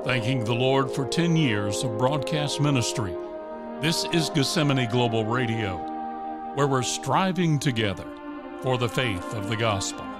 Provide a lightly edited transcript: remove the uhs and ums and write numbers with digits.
thanking the Lord for 10 years of broadcast ministry. This is Gethsemane Global Radio, where we're striving together for the faith of the gospel.